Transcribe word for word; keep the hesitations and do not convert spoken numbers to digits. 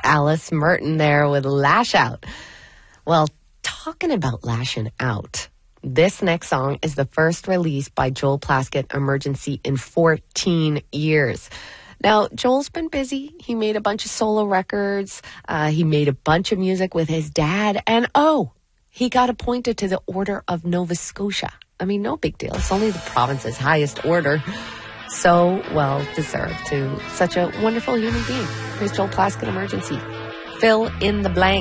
Alice Merton there with Lash Out. Well, talking about lashing out, this next song is the first release by Joel Plaskett Emergency in fourteen years. Now, Joel's been busy. He made a bunch of solo records. Uh, he made a bunch of music with his dad. And, oh, he got appointed to the Order of Nova Scotia. I mean, no big deal. It's only the province's highest order. So well deserved to such a wonderful human being. Here's Joel Plaskett Emergency. Fill in the blank.